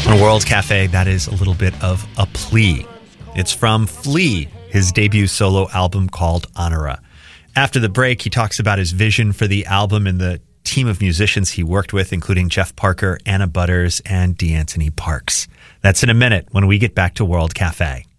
On World Cafe, that is a little bit of a plea. It's from Flea, his debut solo album called Honora. After the break, he talks about his vision for the album and the team of musicians he worked with, including Jeff Parker, Anna Butters, and DeAnthony Parks. That's in a minute when we get back to World Cafe.